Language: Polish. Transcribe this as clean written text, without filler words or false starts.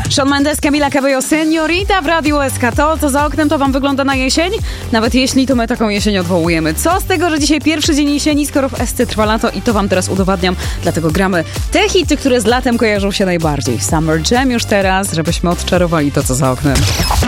Shawn Mendes, Camila Cabello, Señorita w Radiu SK. To, co za oknem, to wam wygląda na jesień? Nawet jeśli, to my taką jesień odwołujemy. Co z tego, że dzisiaj pierwszy dzień jesieni, skoro w SC trwa lato i to wam teraz udowadniam. Dlatego gramy te hity, które z latem kojarzą się najbardziej. Summer Jam już teraz, żebyśmy odczarowali to, co za oknem.